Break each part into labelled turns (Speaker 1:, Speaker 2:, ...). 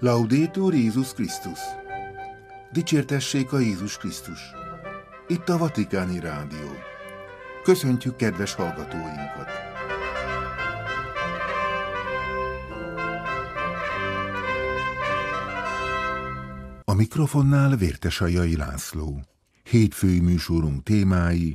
Speaker 1: Laudetur Jézus Krisztus! Dicsértessék a Jézus Krisztus! Itt a Vatikáni Rádió. Köszöntjük kedves hallgatóinkat! A mikrofonnál Vértesajai László. Hétfői műsorunk témái: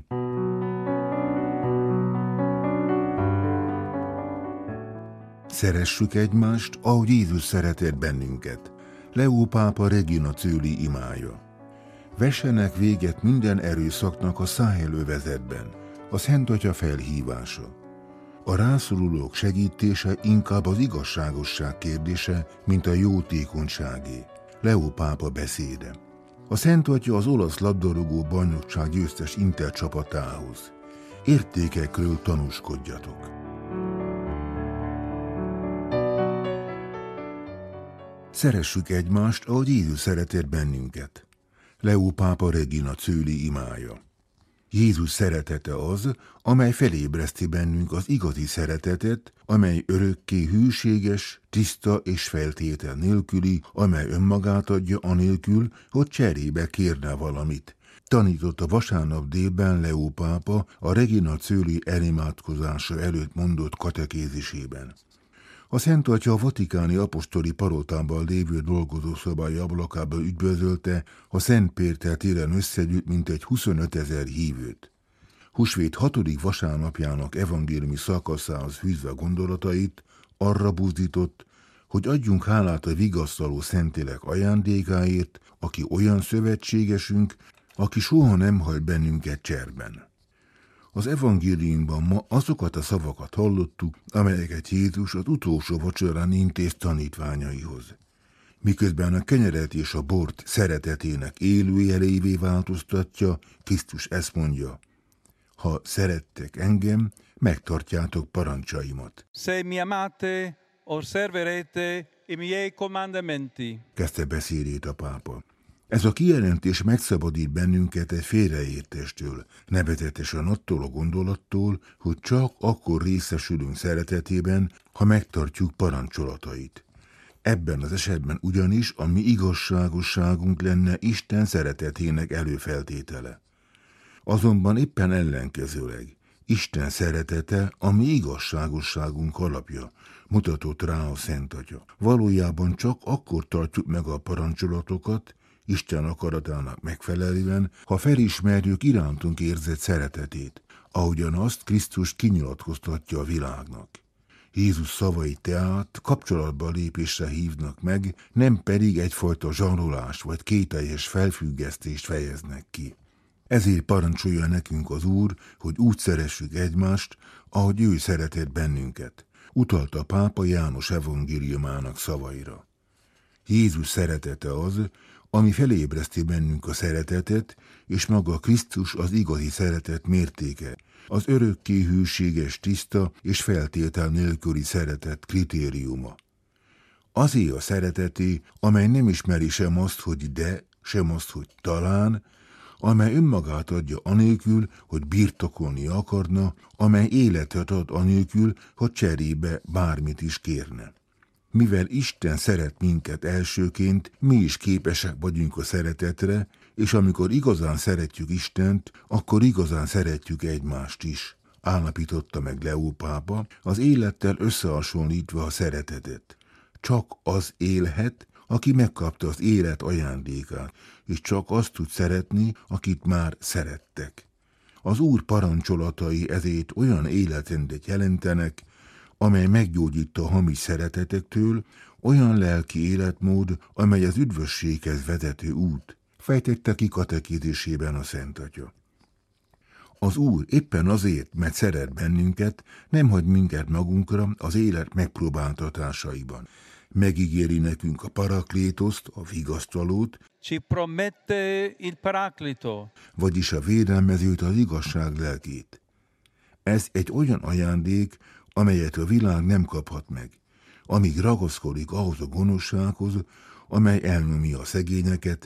Speaker 1: Szeressük egymást, ahogy Jézus szeretett bennünket. Leó pápa Regina Coeli imája. Vessenek véget minden erőszaknak a Száhel övezetben. A Szent Atya felhívása. A rászorulók segítése inkább az igazságosság kérdése, mint a jótékonyságé. Leó pápa beszéde. A Szent Atya az olasz labdarúgó bajnokság győztes Inter csapatához. Értékekről tanúskodjatok. Szeressük egymást, ahogy Jézus szeretett bennünket. Leó pápa Regina Coeli imája. Jézus szeretete az, amely felébreszti bennünk az igazi szeretetet, amely örökké hűséges, tiszta és feltétel nélküli, amely önmagát adja anélkül, hogy cserébe kérne valamit. Tanította vasárnap délben Leó pápa a Regina Coeli elimádkozása előtt mondott katekézisében. A Szent Atya a vatikáni apostoli palotában lévő dolgozószobája ablakában üdvözölte a Szent Péter téren összegyűlt mintegy 25 000 hívőt. Húsvét 6. vasárnapjának evangéliumi szakaszához fűzve gondolatait arra buzdított, hogy adjunk hálát a vigasztaló Szentlélek ajándékáért, aki olyan szövetségesünk, aki soha nem hagy bennünket cserben. Az evangéliumban ma azokat a szavakat hallottuk, amelyeket Jézus az utolsó vacsorán intéz tanítványaihoz. Miközben a kenyeret és a bort szeretetének élőjelévé változtatja, Krisztus ezt mondja: ha szerettek engem, megtartjátok parancsaimat.
Speaker 2: Se mi amate, osserverete i miei comandamenti.
Speaker 1: Kezdte beszédét a pápa. Ez a kijelentés megszabadít bennünket egy félreértéstől, nevezetesen attól a gondolattól, hogy csak akkor részesülünk szeretetében, ha megtartjuk parancsolatait. Ebben az esetben ugyanis a mi igazságosságunk lenne Isten szeretetének előfeltétele. Azonban éppen ellenkezőleg Isten szeretete a mi igazságosságunk alapja, mutatott rá a Szent Atya. Valójában csak akkor tartjuk meg a parancsolatokat, Isten akaratának megfelelően, ha felismerjük irántunk érzett szeretetét, ahogyan azt Krisztus kinyilatkoztatja a világnak. Jézus szavai tehát kapcsolatba lépésre hívnak meg, nem pedig egyfajta zsarolás vagy kételjes felfüggesztést fejeznek ki. Ezért parancsolja nekünk az Úr, hogy úgy szeressük egymást, ahogy ő szeretett bennünket. Utalta a pápa János evangéliumának szavaira. Jézus szeretete az, ami felébreszti bennünk a szeretetet, és maga Krisztus az igazi szeretet mértéke, az örökké hűséges, tiszta és feltétel nélküli szeretet kritériuma. Azé a szereteté, amely nem ismeri sem azt, hogy de, sem azt, hogy talán, amely önmagát adja anélkül, hogy birtokolni akarna, amely életet ad anélkül, hogy cserébe bármit is kérne. Mivel Isten szeret minket elsőként, mi is képesek vagyunk a szeretetre, és amikor igazán szeretjük Istent, akkor igazán szeretjük egymást is, állapította meg Leó pápa, az élettel összehasonlítva a szeretetet. Csak az élhet, aki megkapta az élet ajándékát, és csak azt tud szeretni, akit már szerettek. Az Úr parancsolatai ezért olyan életrendet jelentenek, amely meggyógyít a hamis szeretetektől, olyan lelki életmód, amely az üdvösséghez vezető út, fejtette ki katekézisében a Szent Atya. Az Úr éppen azért, mert szeret bennünket, nem hagy minket magunkra az élet megpróbáltatásaiban. Megígéri nekünk a paraklétoszt, a vigasztalót,
Speaker 2: Ci promette il paraclito.
Speaker 1: Vagyis a védelmezőt, az igazság lelkét. Ez egy olyan ajándék, amelyet a világ nem kaphat meg, amíg ragaszkodik ahhoz a gonoszsághoz, amely elnyomja a szegényeket,